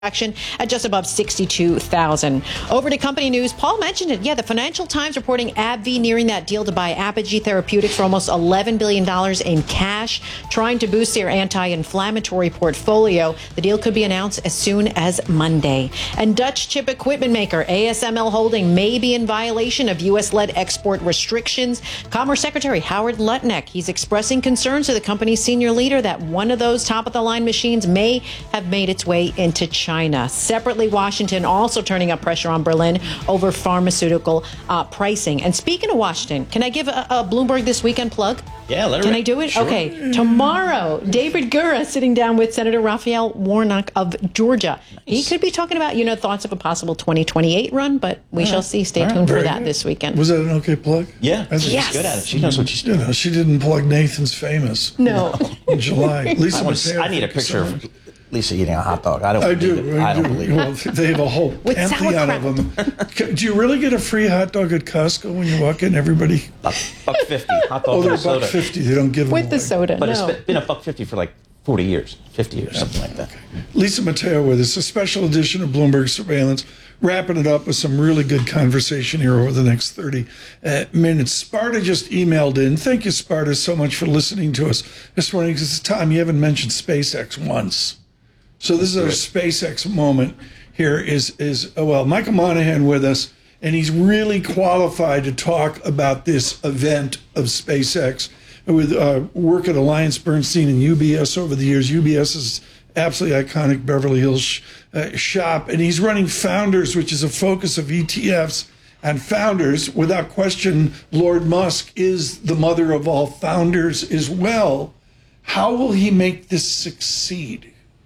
action at just above 62,000. Over to company news. Paul mentioned it. Yeah, the Financial Times reporting AbbVie nearing that deal to buy Apogee Therapeutics for almost $11 billion in cash, trying to boost their anti-inflammatory portfolio. The deal could be announced as soon as Monday. And Dutch chip equipment maker ASML Holding may be in violation of U.S.-led export restrictions. Commerce Secretary Howard Lutnick, he's expressing concerns to the company's senior leader that one of those top-of-the-line machines may have made its way into China. Separately, Washington also turning up pressure on Berlin over pharmaceutical pricing. And speaking of Washington, can I give a Bloomberg This Weekend plug? Yeah, let her. Can I do it? Sure. Okay. Tomorrow, David Gura sitting down with Senator Raphael Warnock of Georgia. Nice. He could be talking about, thoughts of a possible 2028 run, but we shall see. Stay tuned for that this weekend. Was that an okay plug? Yeah, she's good at it. She knows what she's doing. She didn't plug Nathan's Famous. No. In July. I need a picture of Lisa eating a hot dog. I don't believe it. I don't believe it. Well, they have a whole pantheon of them. Do you really get a free hot dog at Costco when you walk in? Everybody? $1.50. Hot dog Oh, they're with soda. $1.50. They don't give them with the soda. But no. It's been $1.50 for like 40 years, 50 years, something like that. Okay. Lisa Mateo with us, a special edition of Bloomberg Surveillance, wrapping it up with some really good conversation here over the next 30 minutes. Sparta just emailed in. Thank you, Sparta, so much for listening to us this morning. Because it's time you haven't mentioned SpaceX once. So this is our SpaceX moment here is Michael Monahan with us, and he's really qualified to talk about this event of SpaceX with work at AllianceBernstein and UBS over the years. UBS is absolutely iconic Beverly Hills shop, and he's running Founders, which is a focus of ETFs and founders. Without question, Lord Musk is the mother of all founders as well. How will he make this succeed?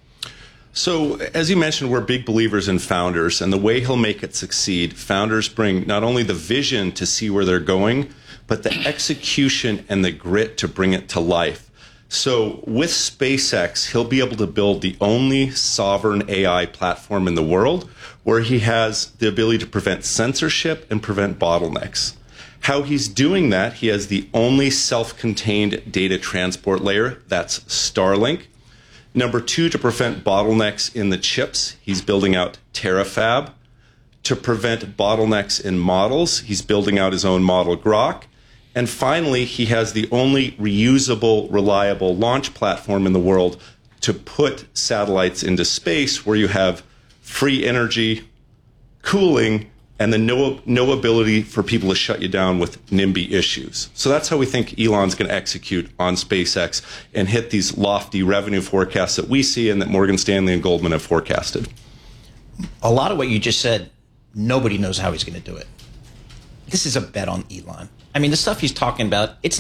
So, as you mentioned, we're big believers in founders, and the way he'll make it succeed, founders bring not only the vision to see where they're going, but the execution and the grit to bring it to life. So, with SpaceX, he'll be able to build the only sovereign AI platform in the world where he has the ability to prevent censorship and prevent bottlenecks. How he's doing that, he has the only self-contained data transport layer, that's Starlink. Number two, to prevent bottlenecks in the chips, he's building out Terafab. To prevent bottlenecks in models, he's building out his own model Grok. And finally, he has the only reusable, reliable launch platform in the world to put satellites into space where you have free energy, cooling, and the no ability for people to shut you down with NIMBY issues. So that's how we think Elon's going to execute on SpaceX and hit these lofty revenue forecasts that we see and that Morgan Stanley and Goldman have forecasted. A lot of what you just said, nobody knows how he's going to do it. This is a bet on Elon. I mean, the stuff he's talking about, it's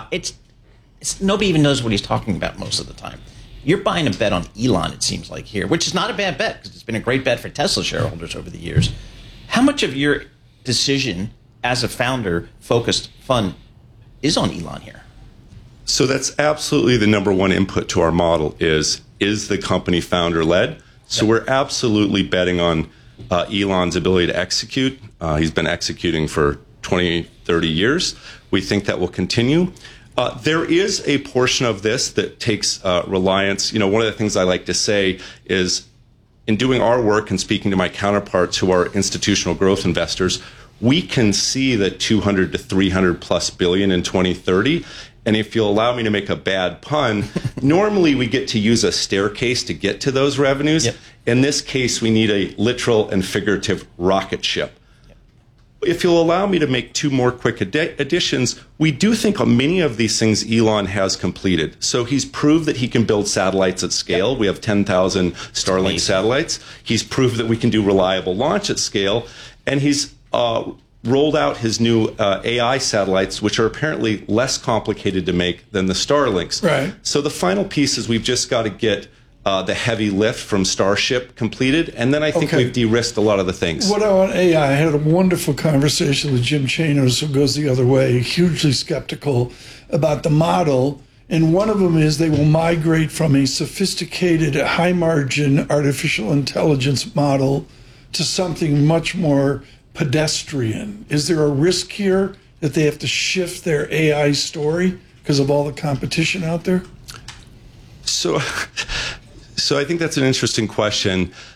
nobody even knows what he's talking about most of the time. You're buying a bet on Elon, it seems like here, which is not a bad bet because it's been a great bet for Tesla shareholders over the years. How much of your decision as a founder-focused fund is on Elon here? So that's absolutely the number one input to our model is the company founder-led. So we're absolutely betting on Elon's ability to execute. He's been executing for 20, 30 years. We think that will continue. There is a portion of this that takes reliance. One of the things I like to say is in doing our work and speaking to my counterparts who are institutional growth investors, we can see that 200 to 300 plus billion in 2030. And if you'll allow me to make a bad pun, normally we get to use a staircase to get to those revenues. Yep. In this case, we need a literal and figurative rocket ship. If you'll allow me to make two more quick additions, we do think many of these things Elon has completed. So he's proved that he can build satellites at scale. Yep. We have 10,000 Starlink satellites. He's proved that we can do reliable launch at scale. And he's rolled out his new AI satellites, which are apparently less complicated to make than the Starlinks. Right. So the final piece is we've just got to get the heavy lift from Starship completed, and then I think we've de-risked a lot of the things. What about AI? I had a wonderful conversation with Jim Chanos, who goes the other way, hugely skeptical about the model. And one of them is they will migrate from a sophisticated, high-margin artificial intelligence model to something much more pedestrian. Is there a risk here that they have to shift their AI story because of all the competition out there? So I think that's an interesting question.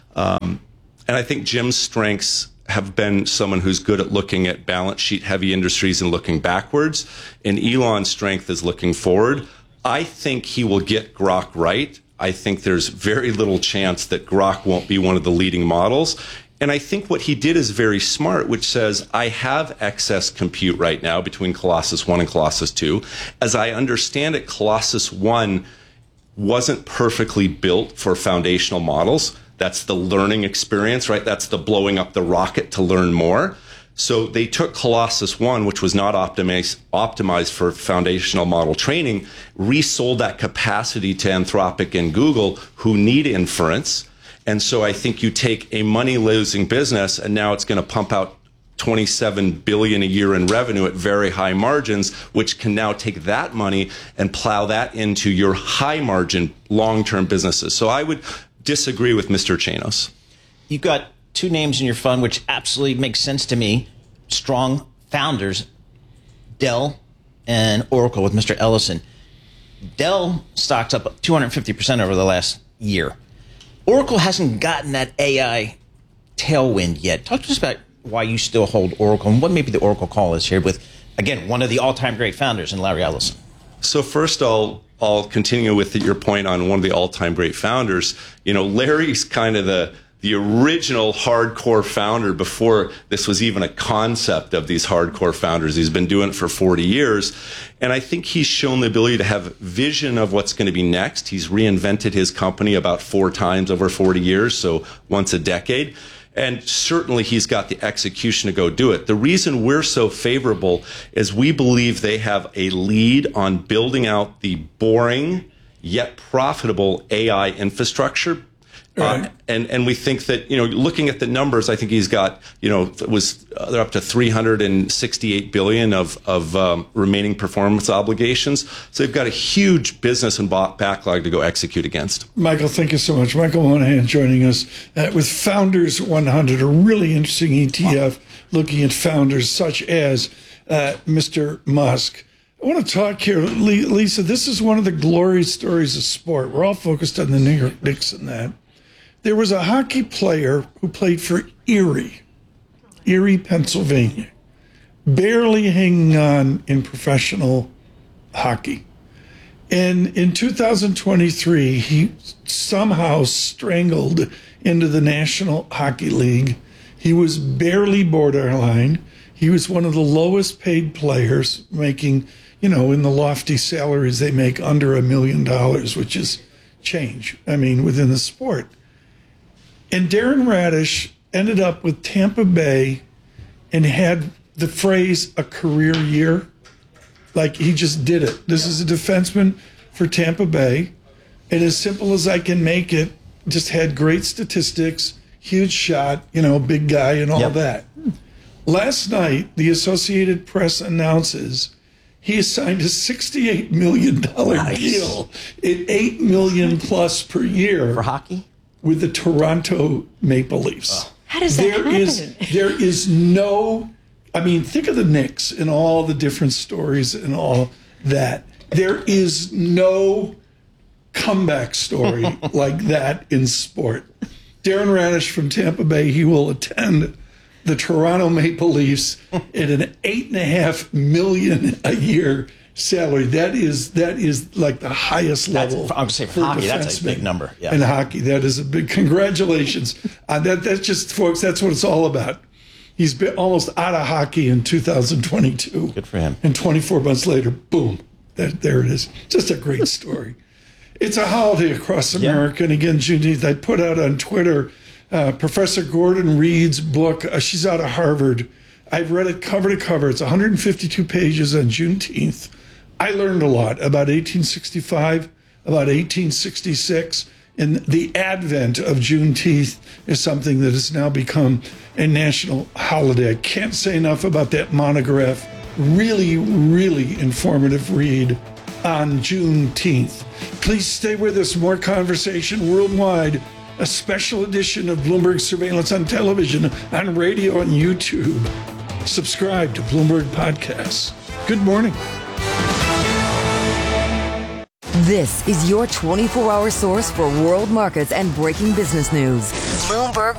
And I think Jim's strengths have been someone who's good at looking at balance sheet heavy industries and looking backwards. And Elon's strength is looking forward. I think he will get Grok right. I think there's very little chance that Grok won't be one of the leading models. And I think what he did is very smart, which says, I have excess compute right now between Colossus 1 and Colossus 2. As I understand it, Colossus 1 wasn't perfectly built for foundational models. That's the learning experience, right? That's the blowing up the rocket to learn more. So they took Colossus 1, which was not optimized for foundational model training, resold that capacity to Anthropic and Google, who need inference. And so I think you take a money-losing business, and now it's going to pump out $27 billion a year in revenue at very high margins, which can now take that money and plow that into your high-margin, long-term businesses. So I would disagree with Mr. Chanos. You've got two names in your fund, which absolutely makes sense to me. Strong founders, Dell and Oracle with Mr. Ellison. Dell stock's up 250% over the last year. Oracle hasn't gotten that AI tailwind yet. Talk to us about why you still hold Oracle and what maybe the Oracle call is here with, again, one of the all-time great founders in Larry Ellison. So first, I'll continue with your point on one of the all-time great founders. You know, Larry's kind of the original hardcore founder before this was even a concept of these hardcore founders. He's been doing it for 40 years. And I think he's shown the ability to have vision of what's going to be next. He's reinvented his company about 4 times over 40 years, so once a decade. And certainly he's got the execution to go do it. The reason we're so favorable is we believe they have a lead on building out the boring yet profitable AI infrastructure. Right. And we think that, you know, looking at the numbers, I think he's got, you know, they're up to $368 billion of remaining performance obligations. So they've got a huge business and backlog to go execute against. Michael, thank you so much. Michael Monahan joining us with Founders 100, a really interesting ETF looking at founders such as Mr. Musk. I want to talk here, Lisa. This is one of the glory stories of sport. We're all focused on the New York Knicks and that. There was a hockey player who played for Erie, Pennsylvania, barely hanging on in professional hockey. And in 2023, he somehow strangled into the National Hockey League. He was barely borderline. He was one of the lowest paid players, making, you know, in the lofty salaries they make under $1 million, which is change, I mean, within the sport. And Darren Radish ended up with Tampa Bay and had the phrase a career year. Like he just did it. This is a defenseman for Tampa Bay. And as simple as I can make it, just had great statistics, huge shot, you know, big guy and all that. Last night, the Associated Press announces he has signed a $68 million deal at $8 million plus per year. For hockey? With the Toronto Maple Leafs. Oh. How does that happen? There is no, I mean, think of the Knicks and all the different stories and all that. There is no comeback story like that in sport. Darren Radish from Tampa Bay, he will attend the Toronto Maple Leafs at an $8.5 million a year salary. That is like the highest level. I'm going to say for hockey, that's a big number. Yeah. In hockey, that is a big. Congratulations. That's just, folks. That's what it's all about. He's been almost out of hockey in 2022. Good for him. And 24 months later, boom, there it is. Just a great story. It's a holiday across America, and again, Juneteenth. I put out on Twitter Professor Gordon Reed's book. She's out of Harvard. I've read it cover to cover. It's 152 pages on Juneteenth. I learned a lot about 1865, about 1866, and the advent of Juneteenth is something that has now become a national holiday. I can't say enough about that monograph. Really, really informative read on Juneteenth. Please stay with us. More conversation worldwide. A special edition of Bloomberg Surveillance on television, on radio, and YouTube. Subscribe to Bloomberg Podcasts. Good morning. This is your 24-hour source for world markets and breaking business news. Bloomberg